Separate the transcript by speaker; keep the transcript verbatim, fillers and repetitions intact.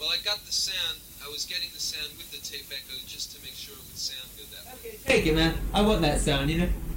Speaker 1: Well, I got the sound. I was getting the sound with the tape echo just to make sure it would sound good that way.
Speaker 2: Okay, take it, man. I want that sound, you know.